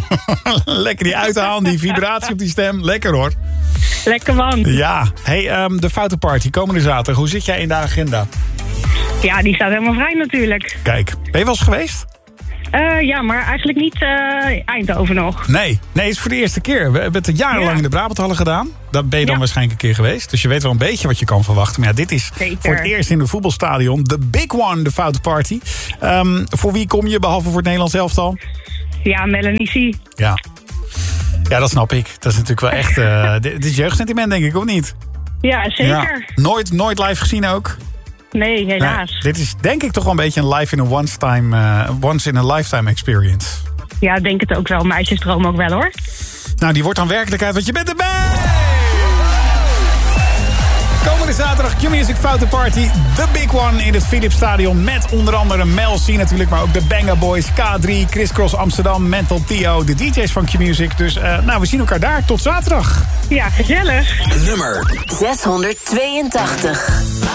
Lekker die uithalen, die vibratie op die stem. Lekker hoor. Lekker man. Ja. Hey, de Foute Party, komende zaterdag. Hoe zit jij in de agenda? Ja, die staat helemaal vrij natuurlijk. Kijk, ben je wel eens geweest? Ja, maar eigenlijk niet Eindhoven nog. Nee, het is voor de eerste keer. We hebben het jarenlang in de Brabanthallen gedaan. Daar ben je dan waarschijnlijk een keer geweest. Dus je weet wel een beetje wat je kan verwachten. Maar ja, dit is voor het eerst in het voetbalstadion. De big one, de Foute Party. Voor wie kom je, behalve voor het Nederlands elftal? Ja, Melanie C. Ja, dat snap ik. Dat is natuurlijk wel echt... dit is jeugdsentiment, denk ik, of niet? Ja, zeker. Ja. Nooit live gezien ook? Nee, helaas. Nee, dit is denk ik toch wel een beetje een once in a lifetime experience. Ja, denk het ook wel. Meisjesdroom ook wel, hoor. Nou, die wordt dan werkelijkheid, want je bent erbij! Komende zaterdag Q-Music Foute Party. The big one in het Philipsstadion. Met onder andere Mel C natuurlijk, maar ook de Banger Boys, K3, Criss Cross Amsterdam, Mental Theo, de DJ's van Q-Music. Dus we zien elkaar daar. Tot zaterdag. Ja, gezellig. Nummer 682.